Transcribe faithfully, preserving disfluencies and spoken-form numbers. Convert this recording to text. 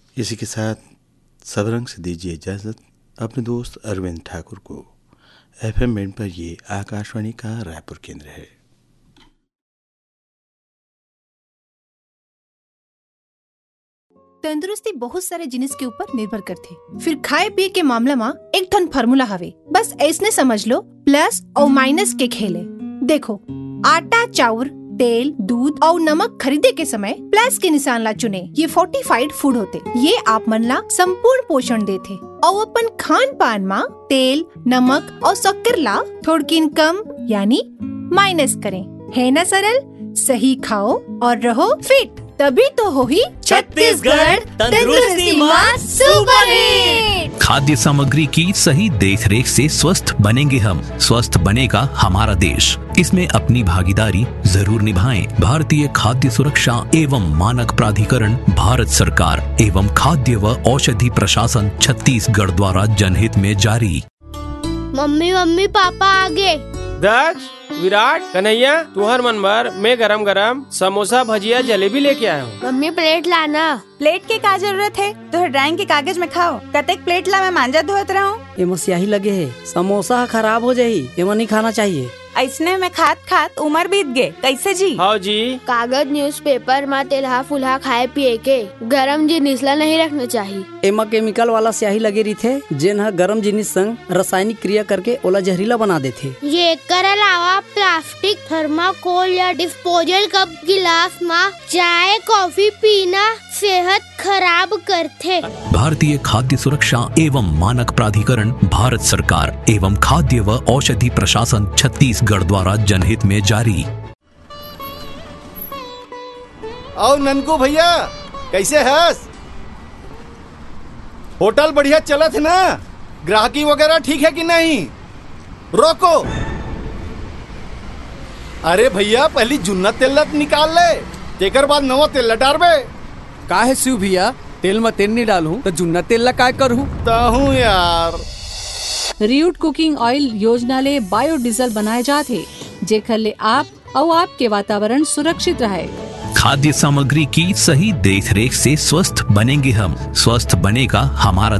इसी के साथ सबरंग से दीजिए इजाज़त अपने दोस्त अरविंद ठाकुर को। एफ एम बैंड पर ये आकाशवाणी का रायपुर केंद्र है। तंदुरुस्ती बहुत सारे जिनिस के ऊपर निर्भर करथे। फिर खाए पिए के मामला में एक ठन फार्मूला हवे, बस ऐसने समझ लो प्लस और माइनस के खेले। देखो, आटा, चाउर, तेल, दूध और नमक खरीदे के समय प्लस के निशान ला चुने। ये फोर्टिफाइड फूड होते, ये आप मन ला संपूर्ण पोषण देथे। और अपन खान पान में तेल, नमक और शक्कर ला थोड़किन कम यानी माइनस करें। है ना सरल? सही खाओ और रहो फिट, तभी तो हो ही छत्तीसगढ़ तंदुरुस्ती मां सुपर हिट। खाद्य सामग्री की सही देखरेख से स्वस्थ बनेंगे हम, स्वस्थ बनेगा हमारा देश। इसमें अपनी भागीदारी जरूर निभाएं। भारतीय खाद्य सुरक्षा एवं मानक प्राधिकरण, भारत सरकार एवं खाद्य व औषधि प्रशासन छत्तीसगढ़ द्वारा जनहित में जारी। मम्मी मम्मी पापा आगे। दक्ष, विराट, कन्हैया, तुहर मन भर मैं गरम गरम समोसा, भजिया, जलेबी लेके आया हूँ। मम्मी प्लेट लाना। प्लेट के का जरूरत है? तो ड्राइंग के कागज में खाओ। कतेक प्लेट ला मैं मांजा धोत रहूं। एमा स्याही लगे है, समोसा खराब हो जाही, एमा नहीं खाना चाहिए। ऐसने में खात खात उम्र बीत गए, कैसे जी? हाँ जी। कागज न्यूज़पेपर में तेलहा फुलहा खाए पिए के गरम जिनिस ला नहीं रखना चाहिए। एमा केमिकल वाला स्याही लगे रही थे, जेन ह गरम जिनिस संग रासायनिक क्रिया करके ओला जहरीला बना देथे। ये कर अलावा प्लास्टिक, थर्माकोल या डिस्पोजल कप गिलास में चाय कॉफी पीना सेहत खराब करथे। भारतीय खाद्य सुरक्षा एवं मानक प्राधिकरण, भारत सरकार एवं खाद्य व औषधि प्रशासन छत्तीसगढ़ द्वारा जनहित में जारी। आओ ननकू भैया, कैसे हस? होटल बढ़िया चलत है ना? ग्राहकी वगैरह ठीक है कि नहीं? रोको, अरे भैया पहली जुन्ना तेल निकाल ले, तेकर बाद नवा तेल डालबे। का है शिव भैया, तेल में तेल नहीं डालूं तो जुन्ना तेल ला काय करूं? ताहू यार। रियूट कुकिंग ऑयल योजना ले बायोडीजल बनाए जाते, जेकर ले आप और आपके वातावरण सुरक्षित रहे। खाद्य सामग्री की सही देखरेख से स्वस्थ बनेंगे हम, स्वस्थ बनेगा हमारा